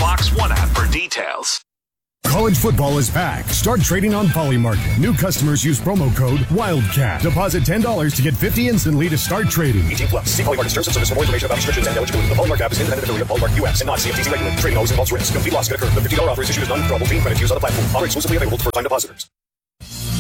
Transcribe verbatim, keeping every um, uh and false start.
Fox One app for details. College football is back. Start trading on Polymarket. New customers use promo code WILDCAT. Deposit ten dollars to get fifty dollars instantly to start trading. eighteen plus. See Polymarket terms and service for more information about restrictions and eligibility. The Polymarket app is an independent affiliate of Polymarket U S and not C F T C regulated. Trading always involves risk. Complete loss could occur. The fifty dollars offer is issued as non-withdrawable fee credit used on the platform. Offer exclusively available to first-time depositors.